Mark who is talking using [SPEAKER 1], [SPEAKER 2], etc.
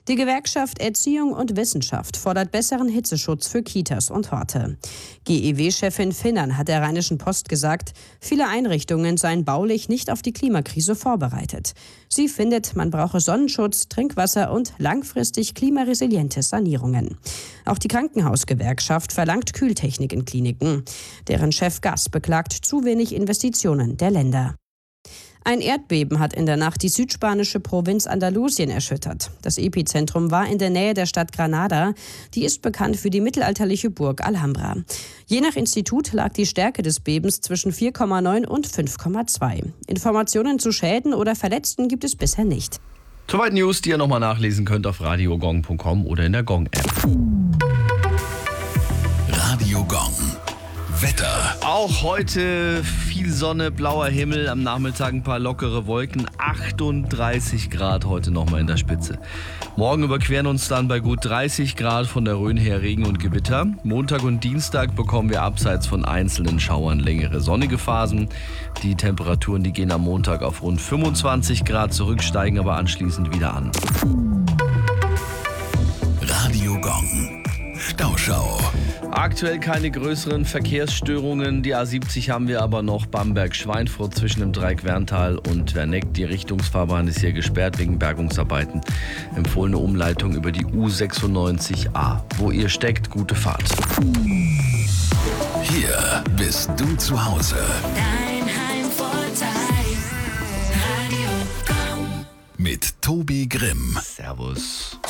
[SPEAKER 1] Die Gewerkschaft Erziehung und Wissenschaft fordert besseren Hitzeschutz für Kitas und Horte. GEW-Chefin Finnern hat der Rheinischen Post gesagt, viele Einrichtungen seien baulich nicht auf die Klimakrise vorbereitet. Sie findet, man brauche Sonnenschutz, Trinkwasser und langfristig klimaresiliente Sanierungen. Auch die Krankenhausgewerkschaft verlangt Kühltechnik in Kliniken. Deren Chef Gass beklagt zu wenig Investitionen der Länder. Ein Erdbeben hat in der Nacht die südspanische Provinz Andalusien erschüttert. Das Epizentrum war in der Nähe der Stadt Granada. Die ist bekannt für die mittelalterliche Burg Alhambra. Je nach Institut lag die Stärke des Bebens zwischen 4,9 und 5,2. Informationen zu Schäden oder Verletzten gibt es bisher nicht.
[SPEAKER 2] Soweit News, die ihr nochmal nachlesen könnt auf radiogong.com oder in der Gong-App.
[SPEAKER 3] Radio Gong. Wetter.
[SPEAKER 2] Auch heute viel Sonne, blauer Himmel, am Nachmittag ein paar lockere Wolken, 38 Grad heute nochmal in der Spitze. Morgen überqueren uns dann bei gut 30 Grad von der Rhön her Regen und Gewitter. Montag und Dienstag bekommen wir abseits von einzelnen Schauern längere sonnige Phasen. Die Temperaturen, die gehen am Montag auf rund 25 Grad zurück, steigen aber anschließend wieder an.
[SPEAKER 3] Radio Gong. Stauschau.
[SPEAKER 2] Aktuell keine größeren Verkehrsstörungen. Die A70 haben wir aber noch Bamberg-Schweinfurt zwischen dem Dreieck Werntal und Werneck. Die Richtungsfahrbahn ist hier gesperrt wegen Bergungsarbeiten. Empfohlene Umleitung über die U96A. Wo ihr steckt, gute Fahrt.
[SPEAKER 3] Hier bist du zu Hause.
[SPEAKER 4] Dein Heimvorteil. Radio Gong.
[SPEAKER 3] Mit Tobi Grimm.
[SPEAKER 2] Servus.